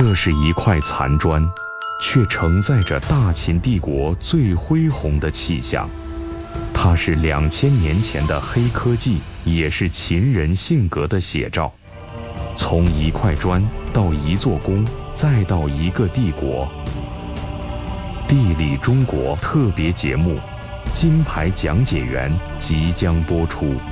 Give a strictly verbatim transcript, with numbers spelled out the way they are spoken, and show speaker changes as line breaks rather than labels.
这是一块残砖，却承载着大秦帝国最恢宏的气象。它是两千年前的黑科技，也是秦人性格的写照。从一块砖到一座宫，再到一个帝国。地理中国特别节目《金牌讲解员》即将播出。